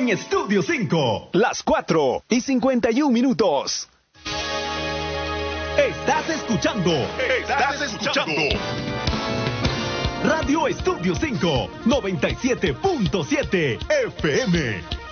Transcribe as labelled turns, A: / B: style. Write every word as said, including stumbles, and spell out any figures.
A: en Estudio cinco.
B: Las cuatro y cincuenta y un minutos.
A: Estás escuchando. Estás escuchando. Radio Estudio cinco, noventa y siete punto siete F M.